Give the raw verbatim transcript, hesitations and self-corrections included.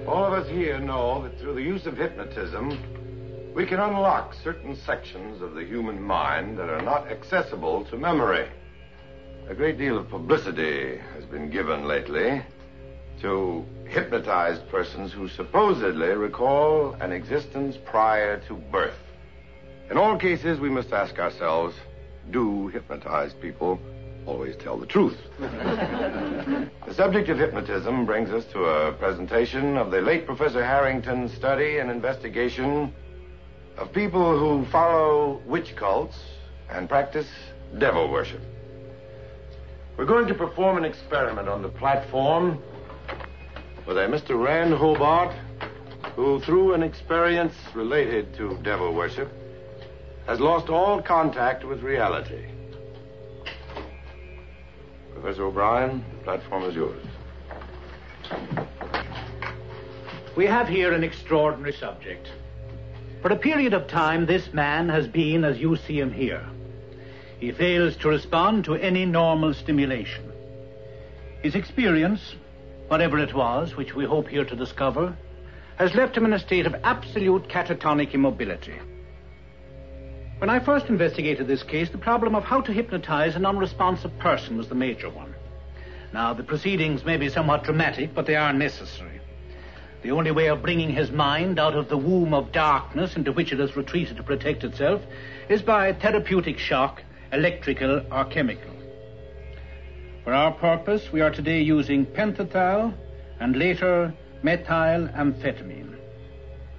All of us here know that through the use of hypnotism, we can unlock certain sections of the human mind that are not accessible to memory. A great deal of publicity has been given lately to hypnotized persons who supposedly recall an existence prior to birth. In all cases, we must ask ourselves, do hypnotized people always tell the truth? The subject of hypnotism brings us to a presentation of the late Professor Harrington's study and investigation of people who follow witch cults and practice devil worship. We're going to perform an experiment on the platform with a Mister Rand Hobart, who, through an experience related to devil worship, has lost all contact with reality. Professor O'Brien, the platform is yours. We have here an extraordinary subject. For a period of time, this man has been as you see him here. He fails to respond to any normal stimulation. His experience, whatever it was, which we hope here to discover, has left him in a state of absolute catatonic immobility. When I first investigated this case, the problem of how to hypnotize an unresponsive person was the major one. Now, the proceedings may be somewhat dramatic, but they are necessary. The only way of bringing his mind out of the womb of darkness into which it has retreated to protect itself is by therapeutic shock, electrical or chemical. For our purpose, we are today using pentothal and later methylamphetamine.